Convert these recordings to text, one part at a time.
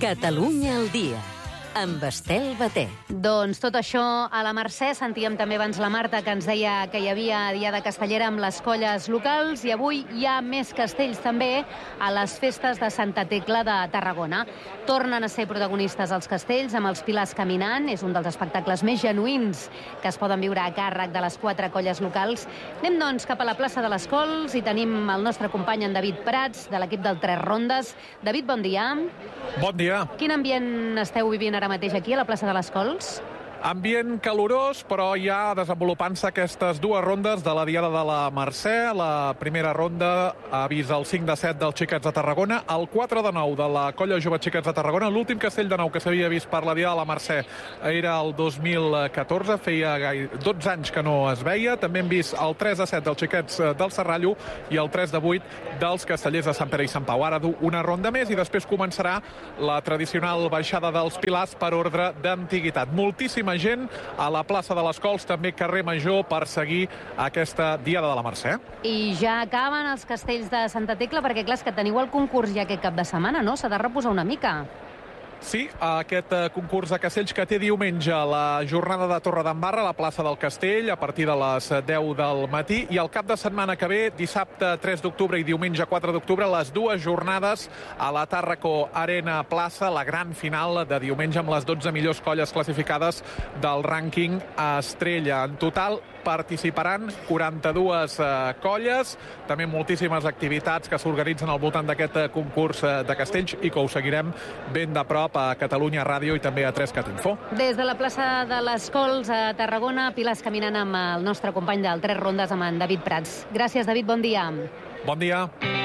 Catalunya al dia, amb Estel Baté. Doncs tot això a la Mercè. Sentíem també abans la Marta, que ens deia que hi havia Diada Castellera amb les colles locals, i avui hi ha més castells també a les festes de Santa Tecla de Tarragona. Tornen a ser protagonistes els castells amb els Pilars caminant. És un dels espectacles més genuïns que es poden viure a càrrec de les 4 colles locals. Anem, doncs, cap a la plaça de les Cols i tenim el nostre company, en David Prats, de l'equip del Tres Rondes. David, bon dia. Bon dia. Quin ambient esteu vivint ara mateix aquí a la plaça de les Cols? Ambient calorós, però ja desenvolupant-se aquestes dues rondes de la Diada de la Mercè. La primera ronda ha vist el 5 de 7 dels Xiquets de Tarragona, el 4 de 9 de la Colla Jove Xiquets de Tarragona. L'últim castell de 9 que s'havia vist per la Diada de la Mercè era el 2014, feia 12 anys que no es veia. També hem vist el 3 de 7 dels Xiquets del Serrallo i el 3 de 8 dels Castellers de Sant Pere i Sant Pau. Ara una ronda més i després començarà la tradicional baixada dels Pilars per ordre d'antiguitat. Moltíssima gent a la plaça de les Cols, també carrer Major, per seguir aquesta Diada de la Mercè. I ja acaben els castells de Santa Tecla, perquè clar, és que teniu el concurs ja aquest cap de setmana, no? S'ha de reposar una mica. Sí, aquest concurs de castells que té diumenge la jornada de Torredembarra a la plaça del Castell a partir de les 10 del matí, i el cap de setmana que ve, dissabte 3 d'octubre i diumenge 4 d'octubre, les dues jornades a la Tàrraco Arena Plaça, la gran final de diumenge amb les 12 millors colles classificades del rànquing Estrella. En total participaran 42 colles, també moltíssimes activitats que s'organitzen al voltant d'aquest concurs de castells i que ho seguirem ben de prop a Catalunya Ràdio i també a 3cat Info. Des de la plaça de les Cols a Tarragona, Pilars caminant amb el nostre company del Tres Rondes, amb en David Prats. Gràcies, David, bon dia. Bon dia.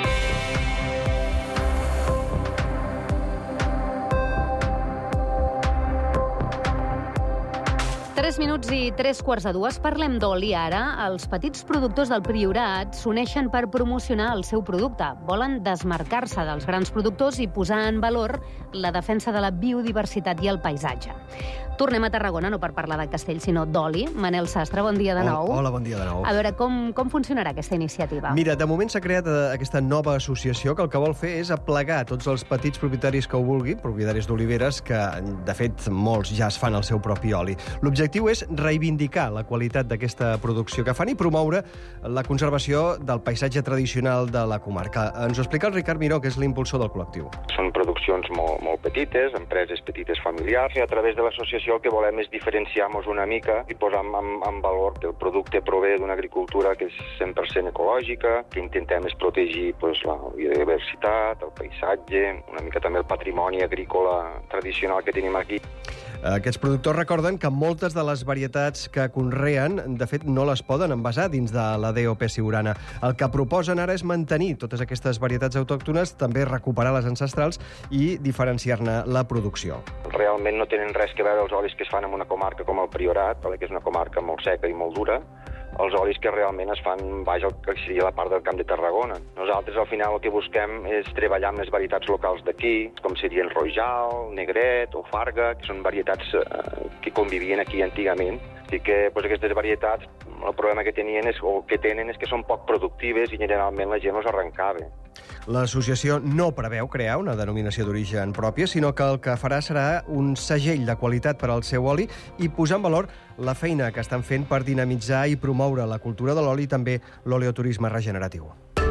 3 minuts i 3:15. Parlem d'oli ara. Els petits productors del Priorat s'uneixen per promocionar el seu producte. Volen desmarcar-se dels grans productors i posar en valor la defensa de la biodiversitat i el paisatge. Tornem a Tarragona, no per parlar de castells, sinó d'oli. Manel Sastre, bon dia de nou. Hola, bon dia de nou. A veure, com funcionarà aquesta iniciativa? Mira, de moment s'ha creat aquesta nova associació que el que vol fer és aplegar tots els petits propietaris que ho vulguin, propietaris d'oliveres, que de fet molts ja es fan el seu propi oli. L'objectiu és reivindicar la qualitat d'aquesta producció que fan i promoure la conservació del paisatge tradicional de la comarca. Ens ho explica el Ricard Miró, que és l'impulsor del col·lectiu. Són produccions molt petites, empreses petites familiars, i a través de l'associació el que volem és diferenciar-nos una mica i posar en valor que el producte prové d'una agricultura que és 100% ecològica, que intentem és protegir la biodiversitat, el paisatge, una mica també el patrimoni agrícola tradicional que tenim aquí. Aquests productors recorden que moltes de les varietats que conreen, de fet, no les poden envasar dins de la DOP Siurana. El que proposen ara és mantenir totes aquestes varietats autòctones, també recuperar les ancestrals i diferenciar-ne la producció. Realment no tenen res que veure els olis que es fan en una comarca com el Priorat, que és una comarca molt seca i molt dura, els olis que realment es fan baix al que seria la part del Camp de Tarragona. Nosaltres, al final, el que busquem és treballar amb les varietats locals d'aquí, com serien Rojal, Negret o Farga, que són varietats que convivien aquí antigament. I que aquestes varietats, el problema que tenen és que són poc productives i generalment la gent les arrencava. L'associació no preveu crear una denominació d'origen pròpia, sinó que el que farà serà un segell de qualitat per al seu oli i posar en valor la feina que estan fent per dinamitzar i promoure la cultura de l'oli i també l'oleoturisme regeneratiu.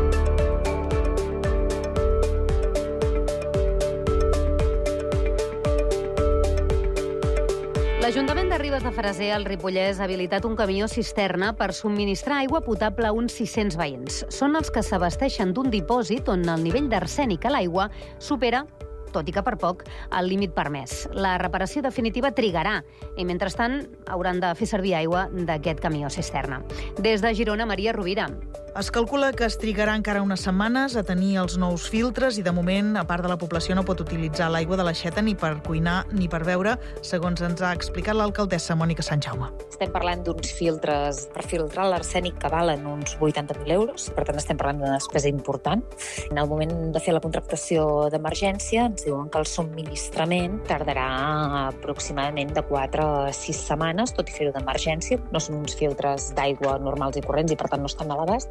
L'Ajuntament de Ribes de Freser, al Ripollès, ha habilitat un camió cisterna per subministrar aigua potable a uns 600 veïns. Són els que s'abasteixen d'un dipòsit on el nivell d'arsènic a l'aigua supera, tot i que per poc, el límit permès. La reparació definitiva trigarà i, mentrestant, hauran de fer servir aigua d'aquest camió cisterna. Des de Girona, Maria Rovira. Es calcula que es trigarà encara unes setmanes a tenir els nous filtres i, de moment, a part de la població no pot utilitzar l'aigua de l'aixeta ni per cuinar ni per beure, segons ens ha explicat l'alcaldessa Mònica Santjaume. Estem parlant d'uns filtres per filtrar l'arsènic que valen uns 80.000 euros, per tant estem parlant d'una despesa important. En el moment de fer la contractació d'emergència ens diuen que el subministrament tardarà aproximadament de 4 a 6 setmanes, tot i fer-ho d'emergència. No són uns filtres d'aigua normals i corrents i per tant no estan a l'abast.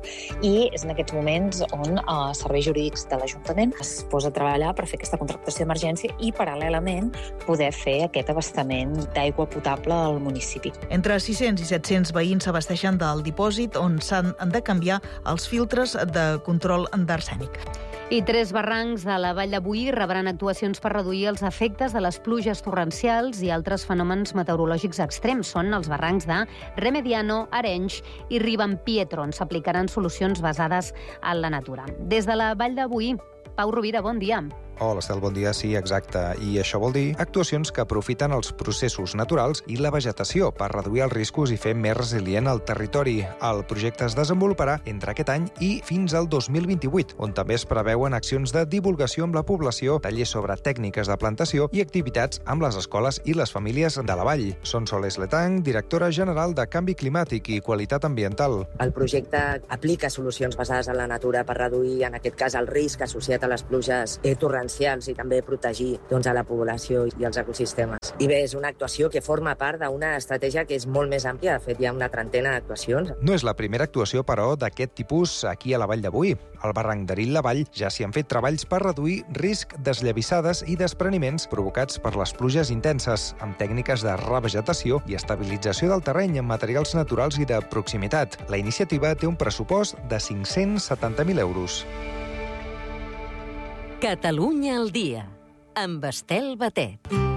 I és en aquests moments on serveis jurídics de l'Ajuntament es posa a treballar per fer aquesta contractació d'emergència i, paral·lelament, poder fer aquest abastament d'aigua potable al municipi. Entre 600 i 700 veïns s'abasteixen del dipòsit on s'han de canviar els filtres de control d'arsènic. I 3 barrancs de la Vall de Boí rebran actuacions per reduir els efectes de les pluges torrencials i altres fenòmens meteorològics extrems. Són els barrancs de Remediano, Arenys i Ribampietro, on s'aplicaran solucions basades en la natura. Des de la Vall de Boí, Pau Rovira, bon dia. Hola, Estel, bon dia. Sí, exacte. I això vol dir actuacions que aprofiten els processos naturals i la vegetació per reduir els riscos i fer més resilient el territori. El projecte es desenvoluparà entre aquest any i fins al 2028, on també es preveuen accions de divulgació amb la població, tallers sobre tècniques de plantació i activitats amb les escoles i les famílies de la vall. Sonsoles Letang, directora general de Canvi Climàtic i Qualitat Ambiental. El projecte aplica solucions basades en la natura per reduir, en aquest cas, el risc associat a les pluges torrencials i també protegir a la població i els ecosistemes. I bé, és una actuació que forma part d'una estratègia que és molt més àmplia. De fet, hi ha una trentena d'actuacions. No és la primera actuació, però, d'aquest tipus aquí a la Vall de Boí. Al barranc d'Erill-la-Vall ja s'hi han fet treballs per reduir risc d'esllavissades i despreniments provocats per les pluges intenses, amb tècniques de revegetació i estabilització del terreny amb materials naturals i de proximitat. La iniciativa té un pressupost de 570.000 euros. Catalunya al dia, amb Estel Batet.